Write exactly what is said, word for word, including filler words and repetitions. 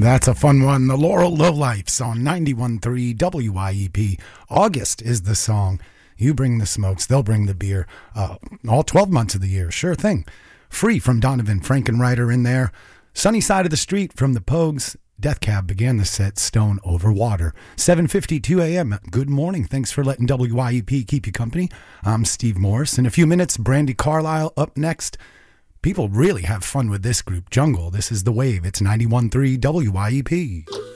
That's a fun one. The Laurel Lowlifes on ninety-one point three W I E P. August is the song. You bring the smokes, they'll bring the beer. Uh, all twelve months of the year, sure thing. Free from Donovan Frankenreiter in there. Sunny Side of the Street from the Pogues. Death Cab began the set, Stone Over Water. seven fifty-two a.m. Good morning. Thanks for letting W I E P keep you company. I'm Steve Morris. In a few minutes, Brandi Carlile up next. People really have fun with this group, Jungle. This is The Wave. It's ninety-one point three W I E P.